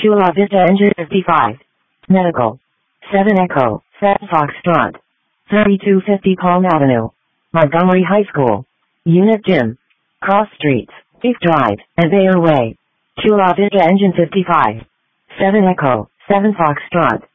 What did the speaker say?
Chula Vista Engine 55. Medical. 7 Echo, 7 Foxtrot. 3250 Palm Avenue. Montgomery High School. Unit Gym. Cross Streets, East Drive, and Bayer Way. Chula Vista Engine 55. 7 Echo, 7 Foxtrot.